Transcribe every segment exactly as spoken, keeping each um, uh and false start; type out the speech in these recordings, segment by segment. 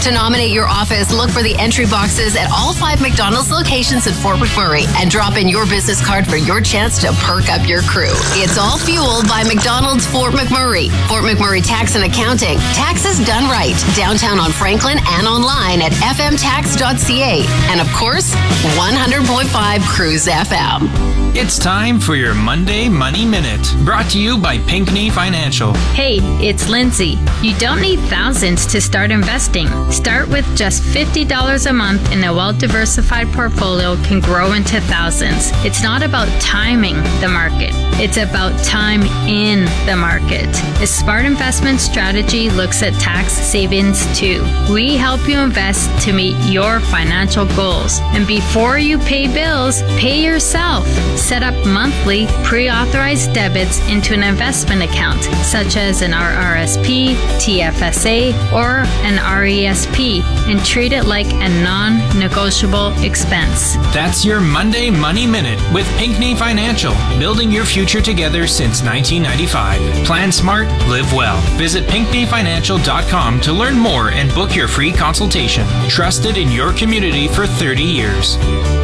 To nominate your office, look for the entry boxes at all five McDonald's locations in Fort McMurray and drop in your business card for your chance to perk up your crew. It's all fueled by McDonald's Fort McMurray. Fort McMurray Tax and Accounting. Taxes done right. Downtown on Franklin and online at f m tax dot c a. And of course, one hundred point five Cruise F M. It's time for your Monday Money Minute, brought to you by Pinckney Financial. Hey, it's Lindsay. You don't need thousands to start investing. Start with just fifty dollars a month and a well-diversified portfolio can grow into thousands. It's not about timing the market. It's about time in the market. A smart investment strategy looks at tax savings too. We help you invest to meet your financial goals. And before you pay bills, pay yourself. Set up monthly pre-authorized debits into an investment account, such as an R R S P, T F S A, or an R E S P, and treat it like a non-negotiable expense. That's your Monday Money Minute with Pinckney Financial, building your future together since nineteen ninety-five. Plan smart, live well. Visit pinckney financial dot com to learn more and book your free consultation. Trusted in your community for thirty years.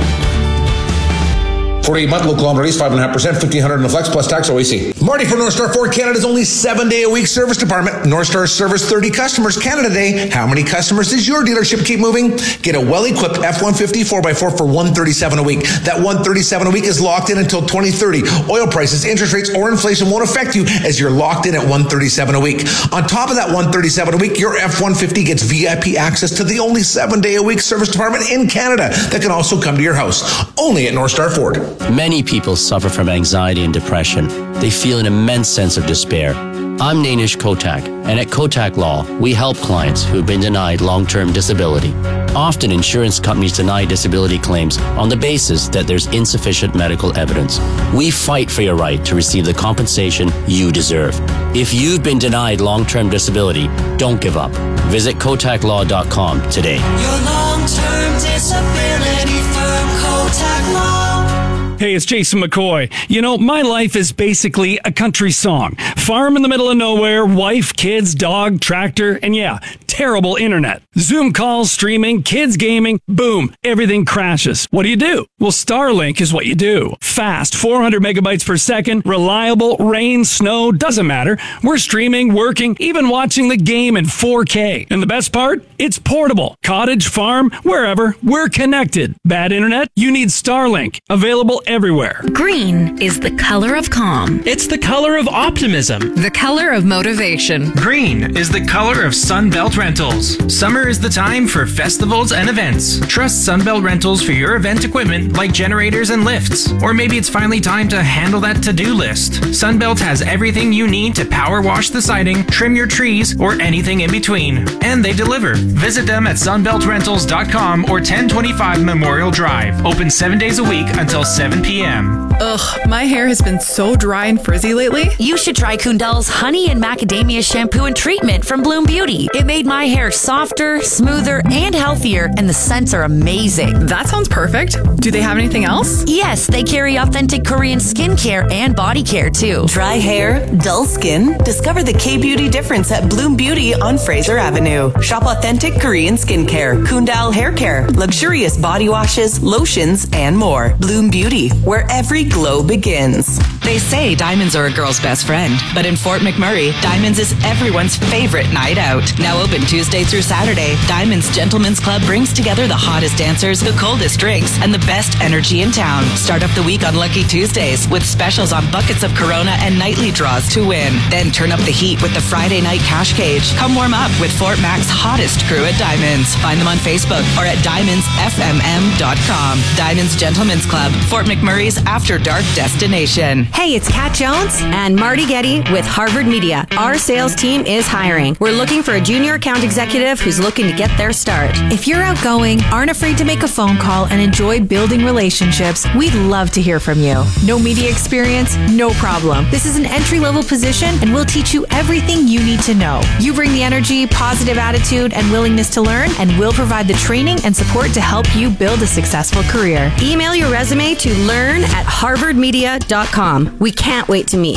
forty-eight month low kilometer lease, five point five percent, fifteen hundred in the flex plus tax O A C. Marty for North Star Ford Canada's only seven day a week service department. North Star service thirty customers Canada Day. How many customers does your dealership keep moving? Get a well-equipped F one fifty four by four for one hundred thirty-seven dollars a week. That one hundred thirty-seven dollars a week is locked in until twenty thirty. Oil prices, interest rates, or inflation won't affect you as you're locked in at one hundred thirty-seven dollars a week. On top of that one hundred thirty-seven dollars a week, your F one fifty gets V I P access to the only seven day a week service department in Canada that can also come to your house. Only at North Star Ford. Many people suffer from anxiety and depression. They feel an immense sense of despair. I'm Nainish Kotak, and at Kotak Law, we help clients who've been denied long-term disability. Often, insurance companies deny disability claims on the basis that there's insufficient medical evidence. We fight for your right to receive the compensation you deserve. If you've been denied long-term disability, don't give up. Visit kotak law dot com today. Your long-term disability firm, Kotak Law. Hey, it's Jason McCoy. You know, my life is basically a country song. Farm in the middle of nowhere, wife, kids, dog, tractor, and yeah, terrible internet. Zoom calls, streaming, kids gaming, boom, everything crashes. What do you do? Well, Starlink is what you do. Fast, four hundred megabytes per second, reliable, rain, snow, doesn't matter. We're streaming, working, even watching the game in four K. And the best part? It's portable. Cottage, farm, wherever, we're connected. Bad internet? You need Starlink. Available everywhere. Green is the color of calm. It's the color of optimism. The color of motivation. Green is the color of Sunbelt Rentals. Summer is the time for festivals and events. Trust Sunbelt Rentals for your event equipment like generators and lifts. Or maybe it's finally time to handle that to-do list. Sunbelt has everything you need to power wash the siding, trim your trees, or anything in between. And they deliver. Visit them at sunbelt rentals dot com or ten twenty-five Memorial Drive. Open seven days a week until seven p.m. Ugh, my hair has been so dry and frizzy lately. You should try Kundal's Honey and Macadamia Shampoo and Treatment from Bloom Beauty. It made my hair softer, smoother, and healthier, and the scents are amazing. That sounds perfect. Do they have anything else? Yes, they carry authentic Korean skincare and body care, too. Dry hair, dull skin? Discover the K-Beauty difference at Bloom Beauty on Fraser Avenue. Shop authentic Korean skincare, Kundal hair care, luxurious body washes, lotions, and more. Bloom Beauty, where every glow begins. They say diamonds are a girl's best friend, but in Fort McMurray, Diamonds is everyone's favorite night out. Now open Tuesday through Saturday, Diamonds Gentlemen's Club brings together the hottest dancers, the coldest drinks, and the best energy in town. Start off the week on Lucky Tuesdays with specials on buckets of Corona and nightly draws to win. Then turn up the heat with the Friday night cash cage. Come warm up with Fort Mac's hottest crew at Diamonds. Find them on Facebook or at diamonds f m m dot com. Diamonds Gentlemen's Club, Fort McMurray's after dark destination. Hey, it's Kat Jones and Marty Getty with Harvard Media. Our sales team is hiring. We're looking for a junior account executive who's looking to get their start. If you're outgoing, aren't afraid to make a phone call, and enjoy building relationships, we'd love to hear from you. No media experience? No problem. This is an entry-level position, and we'll teach you everything you need to know. You bring the energy, positive attitude, and willingness to learn, and we'll provide the training and support to help you build a successful career. Email your resume to learn at harvard media dot com. We can't wait to meet you.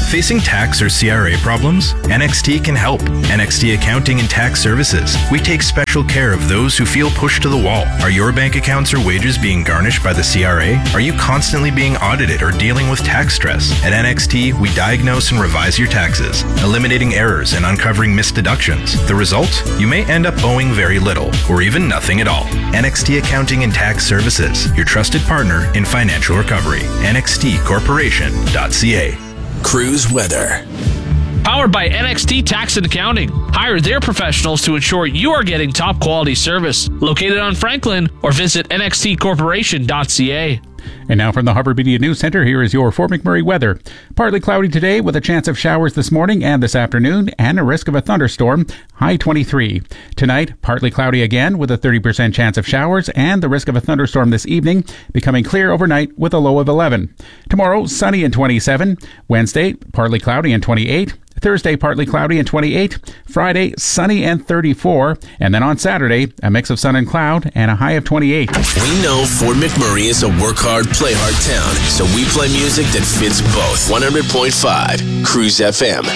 Facing tax or C R A problems? N X T can help. N X T Accounting and Tax Services. We take special care of those who feel pushed to the wall. Are your bank accounts or wages being garnished by the C R A? Are you constantly being audited or dealing with tax stress? At N X T, we diagnose and revise your taxes, eliminating errors and uncovering missed deductions. The result? You may end up owing very little, or even nothing at all. N X T Accounting and Tax Services, your trusted partner in financial recovery. N X T Corporation dot C A. Cruise weather. Powered by N X T Tax and Accounting. Hire their professionals to ensure you are getting top quality service. Located on Franklin or visit N X T Corporation dot C A. And now from the Harvard Media News Center, here is your Fort McMurray weather. Partly cloudy today with a chance of showers this morning and this afternoon and a risk of a thunderstorm, high twenty-three. Tonight, partly cloudy again with a thirty percent chance of showers and the risk of a thunderstorm this evening, becoming clear overnight with a low of eleven. Tomorrow, sunny and twenty-seven. Wednesday, partly cloudy and twenty-eight. Thursday, partly cloudy and twenty-eight. Friday, sunny and thirty-four. And then on Saturday, a mix of sun and cloud and a high of twenty-eight. We know Fort McMurray is a work hard, play hard town, so we play music that fits both. one hundred point five Cruise F M.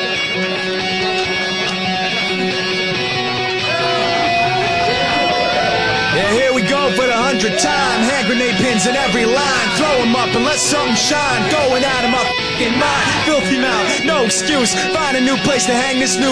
Yeah, here we go for the hundredth time. Hand grenade pins in every line. Throw them up and let something shine. Going out of my f***ing mind. Filthy mouth, no excuse. Find a new place to hang this new